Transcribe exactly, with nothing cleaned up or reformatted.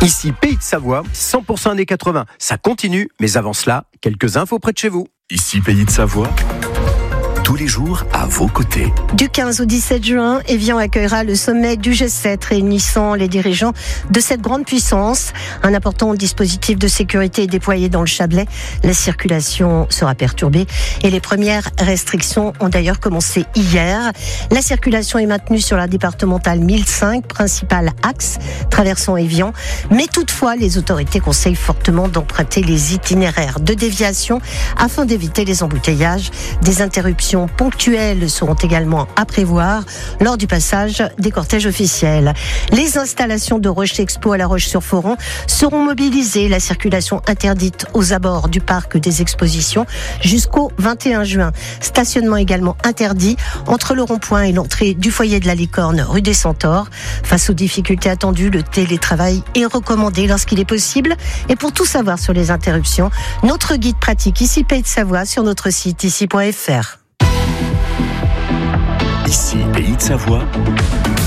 Ici Pays de Savoie, cent pour cent années quatre-vingts. Ça continue, mais avant cela, quelques infos près de chez vous. Ici Pays de Savoie, tous les jours à vos côtés. Du quinze au dix-sept juin, Évian accueillera le sommet du G sept réunissant les dirigeants de cette grande puissance. Un important dispositif de sécurité est déployé dans le Chablais. La circulation sera perturbée et les premières restrictions ont d'ailleurs commencé hier. La circulation est maintenue sur la départementale mille cinq, principal axe traversant Évian. Mais toutefois, les autorités conseillent fortement d'emprunter les itinéraires de déviation afin d'éviter les embouteillages. Des interruptions ponctuelles seront également à prévoir lors du passage des cortèges officiels. Les installations de Roche Expo à La Roche-sur-Foron seront mobilisées. La circulation interdite aux abords du parc des expositions jusqu'au vingt et un juin. Stationnement également interdit entre le rond-point et l'entrée du foyer de la Licorne, rue des Centaures. Face aux difficultés attendues, le télétravail est recommandé lorsqu'il est possible. Et pour tout savoir sur les interruptions, notre guide pratique Ici Pays de Savoie sur notre site ici point f r. Ici Pays de Savoie.